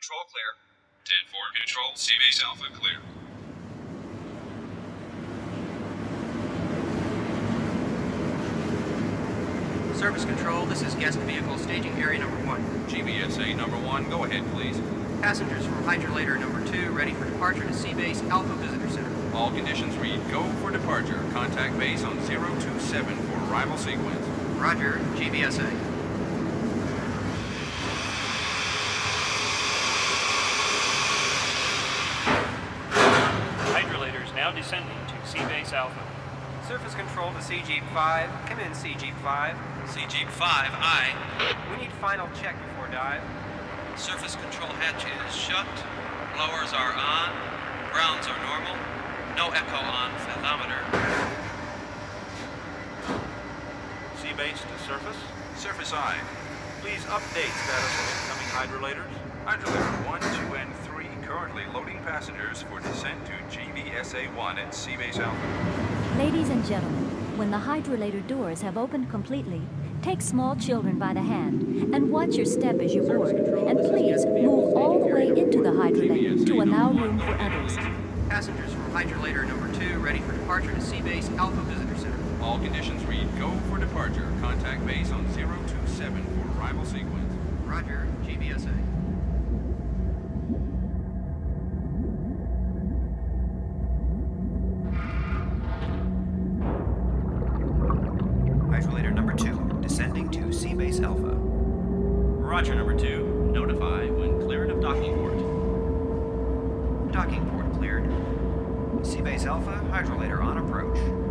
Control clear. 10-4 control, C-Base Alpha clear. Service Control, this is guest vehicle staging area number 1. GBSA number 1, go ahead, please. Passengers from hydrolator number 2 ready for departure to C-Base Alpha Visitor Center. All conditions read go for departure. Contact base on 027 for arrival sequence. Roger, GBSA. Hydrolators now descending to C-Base Alpha. Surface Control to C-Jeep 5. Come in, C-Jeep 5. C-Jeep 5, aye. We need final check before dive. Surface control hatch is shut. Blowers are on. Grounds are normal. No echo on fathometer. C-Base to surface. Surface I. Please update status of incoming hydrolators. Hydrolator 1, 2, and 3 currently loading passengers for descent to GBSA 1 at C-Base Alpha. Ladies and gentlemen, when the hydrolator doors have opened completely, take small children by the hand and watch your step as you board. And please move all the way into the hydrolator to allow room for others. Passengers from hydrolator number 2 ready for departure to C-Base Alpha Visitor Center. All conditions read go for departure. Contact base on 027 for arrival sequence. Roger, GBSA. Hydrolator number 2, descending to C-Base Alpha. Roger, number 2. Notify when cleared of docking port. Docking port cleared. C-Base Alpha, hydrolator on approach.